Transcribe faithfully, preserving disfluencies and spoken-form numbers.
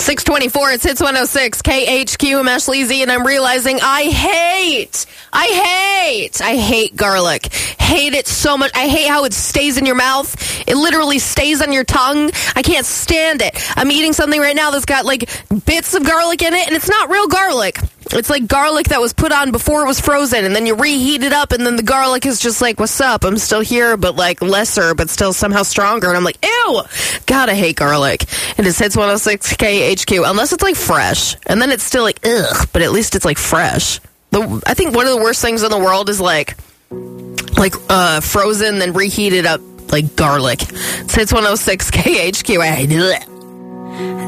six twenty-four, it's Hits one oh six, K H Q, I'm Ashley Z, and I'm realizing I hate, I hate, I hate garlic. Hate it so much. I hate how it stays in your mouth. It literally stays on your tongue. I can't stand it. I'm eating something right now that's got, like, bits of garlic in it, and it's not real garlic. It's like garlic that was put on before it was frozen, and then you reheat it up, and then the garlic is just like, what's up? I'm still here, but, like, lesser, but still somehow stronger. And I'm like, ew! God, I hate garlic. It is Hits one oh six K H Q, unless it's, like, fresh. And then it's still like, ugh, but at least it's, like, fresh. The, I think one of the worst things in the world is, like, like uh, frozen, then reheated up, like, garlic. It's Hits one oh six K H Q. I hate it.